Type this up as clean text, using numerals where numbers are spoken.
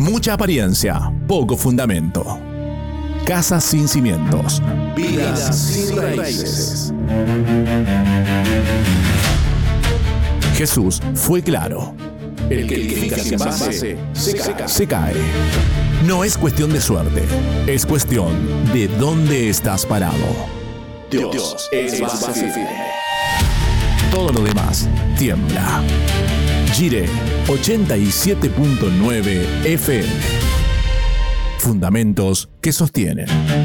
Mucha apariencia, poco fundamento. Casas sin cimientos, vidas sin raíces. Jesús fue claro. El que edifica sin base se cae. No es cuestión de suerte, es cuestión de dónde estás parado. Dios es base firme. Todo lo demás tiembla. Gire 87.9 FM. Fundamentos que sostienen.